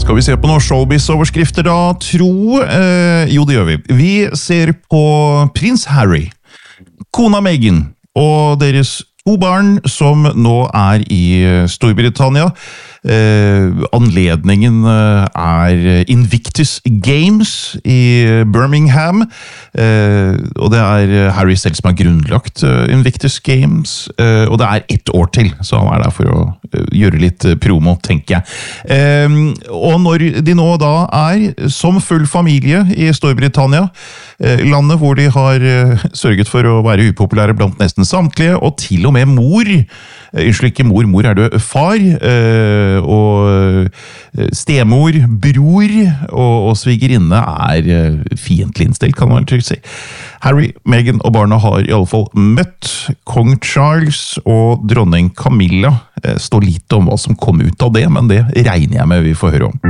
Skal vi se på noen showbiz-overskrifter da, tro? Jo, det gjør vi. Vi ser på prins Harry, kona Meghan og deres 2 barn som nå er i Storbritannia. Anledningen er Invictus Games i Birmingham, og det er Harry selv som har grunnlagt Invictus Games, og det er 1 år til, så han er der for å gjøre litt promo, tenker jeg. Og når de nå da er som full familie i Storbritannia, landet hvor de har sørget for å være upopulære blant nesten samtlige, og til og med mor, ikke mor er det far, og stemor, bror og svigerinne er fiendtlig innstilt, kan man trygt si. Harry, Meghan og barna har i alle fall møtt kong Charles og dronning Camilla. Står litt om hva som kom ut av det, men det regner jeg med vi får høre om.